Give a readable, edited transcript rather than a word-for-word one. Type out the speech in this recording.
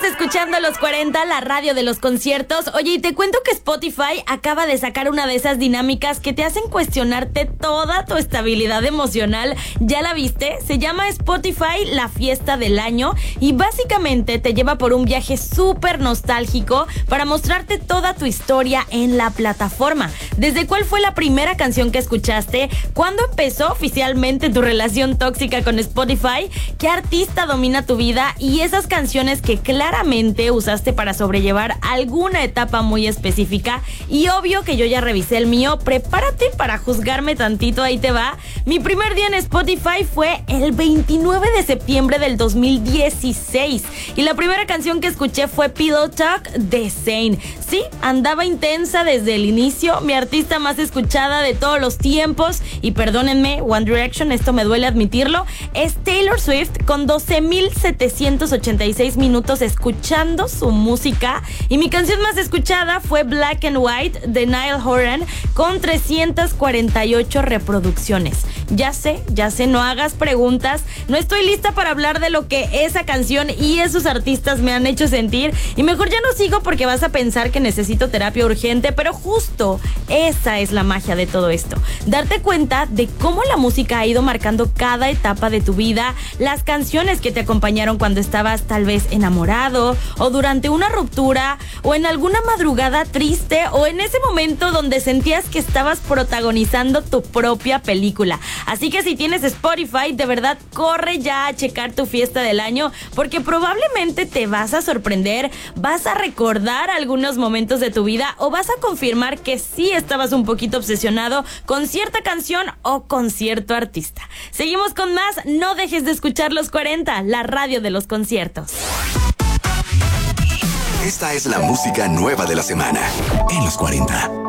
escuchando Los 40, la radio de los conciertos. Oye, y te cuento que Spotify acaba de sacar una de esas dinámicas que te hacen cuestionarte toda tu estabilidad emocional. ¿Ya la viste? Se llama Spotify La Fiesta del Año y básicamente te lleva por un viaje súper nostálgico para mostrarte toda tu historia en la plataforma. Desde cuál fue la primera canción que escuchaste, cuándo empezó oficialmente tu relación tóxica con Spotify, qué artista domina tu vida y esas canciones que claramente usaste para sobrellevar alguna etapa muy específica. Y obvio que yo ya revisé el mío. Prepárate para juzgarme tantito, ahí te va. Mi primer día en Spotify fue el 29 de septiembre del 2016 y la primera canción que escuché fue Pillow Talk de Zayn. Sí, andaba intensa desde el inicio, mi artista más escuchada de todos los tiempos, y perdónenme, One Direction, esto me duele admitirlo, es Taylor Swift con 12,786 minutos escuchando su música, y mi canción más escuchada fue Black and White de Niall Horan con 348 reproducciones. Ya sé, no hagas preguntas, no estoy lista para hablar de lo que esa canción y esos artistas me han hecho sentir, y mejor ya no sigo porque vas a pensar que necesito terapia urgente, pero justo esa es la magia de todo esto, darte cuenta de cómo la música ha ido marcando cada etapa de tu vida, las canciones que te acompañaron cuando estabas tal vez enamorado, o durante una ruptura, o en alguna madrugada triste, o en ese momento donde sentías que estabas protagonizando tu propia película. Así que si tienes Spotify, de verdad corre ya a checar tu fiesta del año, porque probablemente te vas a sorprender, vas a recordar algunos momentos de tu vida, o vas a confirmar que sí estabas un poquito obsesionado con cierta canción o con cierto artista. Seguimos con más, no dejes de escuchar Los 40, la radio de los conciertos. Esta es la música nueva de la semana en Los 40.